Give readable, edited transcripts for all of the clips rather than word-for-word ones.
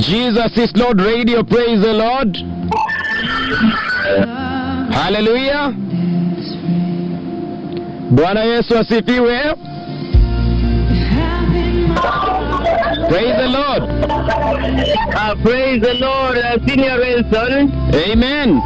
Jesus is Lord Radio. Praise the Lord. Hallelujah. Bwana Yesu asifiwe. Praise the Lord. Praise the Lord, Senior Wilson. Amen.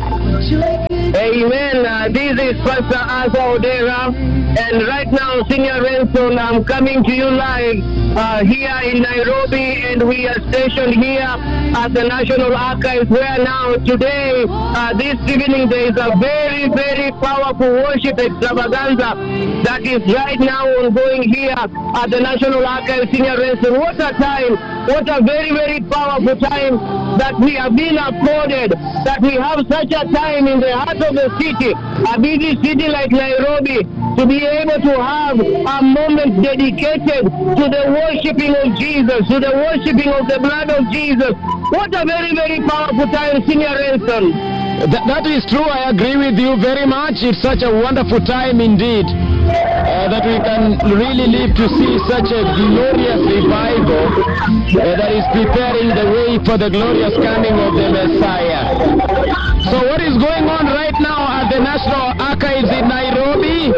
Amen. This is Pastor Asa Odera, and right now, Senior Wilson, I'm coming to you live here in Nairobi, and we are stationed here at the National Archives, where now today, this evening, there is a very, very powerful worship extravaganza that is right now ongoing here at the National Archives, Senior Wilson. What a time! What a very, very powerful time that we have been afforded, that we have such a time in the heart of the city, a busy city like Nairobi, to be able to have a moment dedicated to the worshiping of Jesus, to the worshiping of the blood of Jesus. What a very, very powerful time, Senior Wilson. That is true. I agree with you very much. It's such a wonderful time indeed that we can really live to see such a glorious revival that is preparing the way for the glorious coming of the Messiah. So what is going on right now at the National Archives in Nairobi?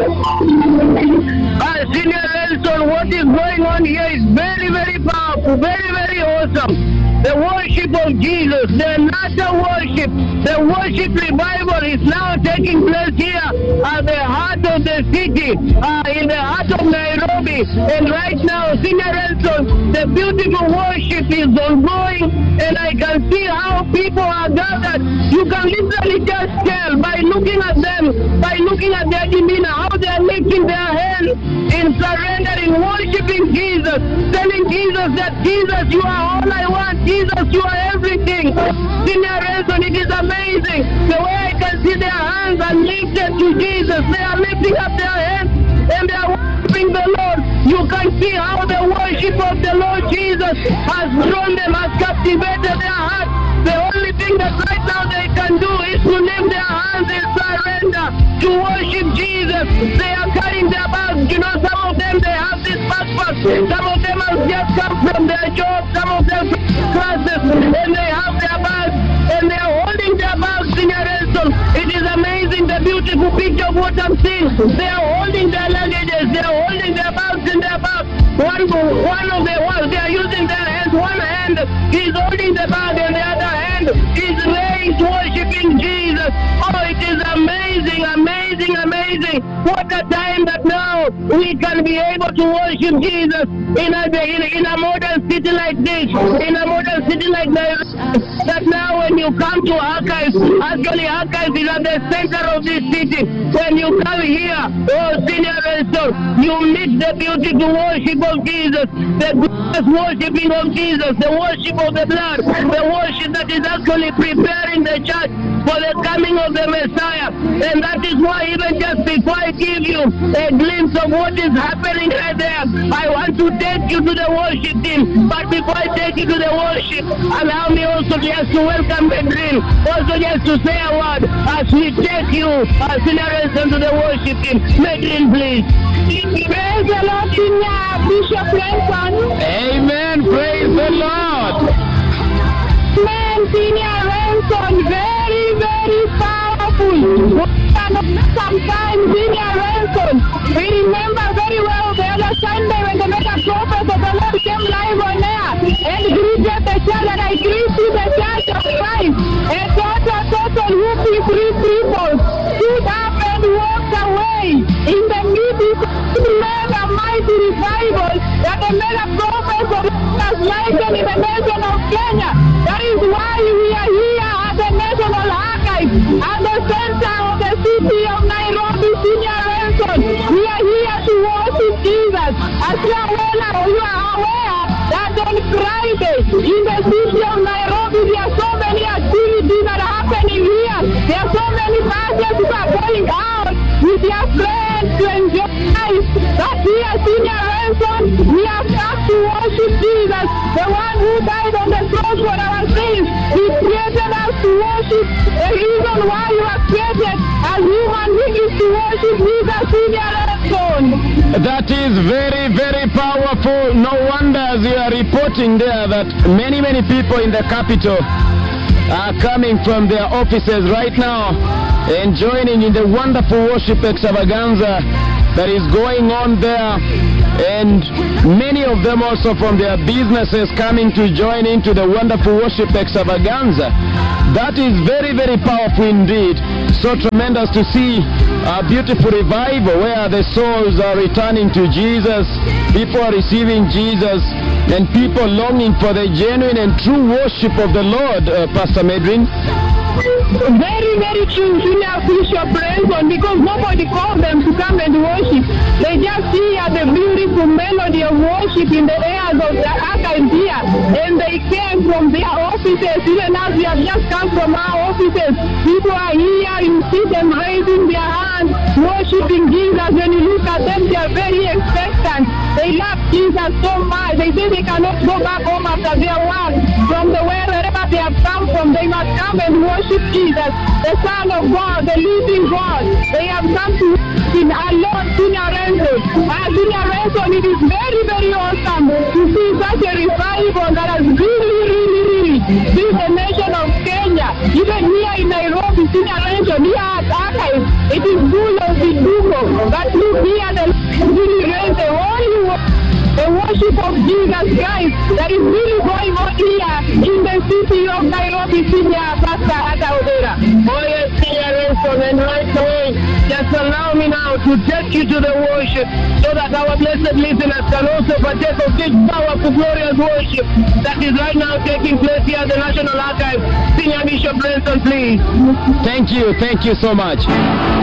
Senior Wilson, what is going on here is very, very powerful, very, very awesome. The worship of Jesus, the Nata worship, the worship revival is now taking place here at the heart of the city, in the heart of Nairobi. And right now, Senior Wilson, the beautiful worship is ongoing, and I can see how people are gathered. You can literally just tell by looking at them, by looking at their demeanor, how they are lifting their hands in surrender, in worshiping Jesus, telling Jesus that, Jesus, you are all I want. Jesus, you are everything. Senior Wilson, it is amazing the way I can see their hands are lifted to Jesus. They are lifting up their hands and they are worshiping the Lord. You can see how the worship of the Lord Jesus has drawn them, has captivated their hearts. The only thing that right now they can do is to lift their hands in surrender to worship Jesus. They are carrying their bags. You know, some of them, they have this backpack. Some of them have just come from their job. Some of them from classes, and they have their bags, and they are holding their bags, Senior Wilson. It is amazing, the beautiful picture of what I'm seeing. They are holding their luggages. They are holding their bags in their bags. One of the ones, they are using their hands. One hand is holding the bag, and the other hand is raised worshiping Jesus. Oh, it is amazing, amazing, amazing. What a time that now we can be able to worship Jesus in a modern city like this, in a modern city like Nairobi. That now when you come to Archives, actually Archives is at the center of this city. When you come here, oh, Senior Wilson, you meet the beautiful worship of Jesus, the glorious worshiping of Jesus, the worship of the blood, the worship that is actually preparing the church for the coming of the Messiah. And that is why even just before I give you a glimpse of what is happening right there, I want to take you to the worship team. But before I take you to the worship, allow me also just to welcome Medrin, also just to say a word as we take you as Wilson to the worship team. Medrin, please. Praise the Lord, Bishop Wilson. Amen. Praise the Lord. Man, Senior Wilson, very, very powerful. Sometimes, Senior Wilson, we remember very well the other Sunday when the mega prophet of the Lord came live on air and greeted the church, and I greet you the church of Christ. A total whooping people stood up and walked away in the midst of a mighty revival that the mega prophet of has likened in the nation of Kenya. That is why we are here at the National Archives, at the center of the city of Nairobi, Senior Wilson. We are here to worship Jesus. As you are aware that on Friday in the city of Nairobi, there are so many activities that are happening here. There are so many pastors who are going out with their friends to enjoy life. But here, Senior Wilson, we have come to worship Jesus, the one who died on the cross for our sins. He created us to worship. The reason why you are created as human beings is to worship Jesus, Senior Wilson. That is very, very powerful. No wonder, as you are reporting there, that many, many people in the capital are coming from their offices right now and joining in the wonderful worship extravaganza that is going on there, and many of them also from their businesses coming to join into the wonderful worship extravaganza. That is very, very powerful indeed. So tremendous to see a beautiful revival where the souls are returning to Jesus, people are receiving Jesus, and people longing for the genuine and true worship of the Lord, Pastor Medrin. Very, very true, Senior Bishop Renson, because nobody called them to come and worship. They just hear the beautiful melody of worship in the airs of the archives here, and they came from their offices. Even as we have just come from our offices, people are here, you see them raising their hands, worshiping Jesus. When you look at them, they are very expectant. They love Jesus so much. They say they cannot go back home after their work. From the wherever they have come from, they must come and worship Jesus, the Son of God, the living God. They have come to in our Lord, Senior Renson. Senior Renson, it is very, very awesome to see such a revival that has really filled the nation of Kenya. Even here in Nairobi, Senior Renson, here at Archives, it is full of Vituko. But look here, the really raise the the worship of Jesus Christ that is really going on here in the city of Nairobi, Senior Pastor Ataudera. Oh yes, Senior Renson, and right away, just allow me now to take you to the worship so that our blessed listeners can also partake of this powerful, glorious worship that is right now taking place here at the National Archives. Senior Bishop Renson, please. Thank you so much.